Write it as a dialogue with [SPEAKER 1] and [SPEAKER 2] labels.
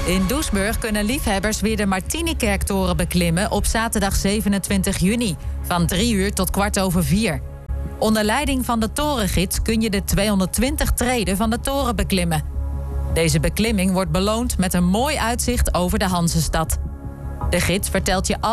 [SPEAKER 1] In Doesburg kunnen liefhebbers weer de Martinikerktoren beklimmen op zaterdag 27 juni, van 3 uur tot 4:15. Onder leiding van de torengids kun je de 220 treden van de toren beklimmen. Deze beklimming wordt beloond met een mooi uitzicht over de Hanzestad. De gids vertelt je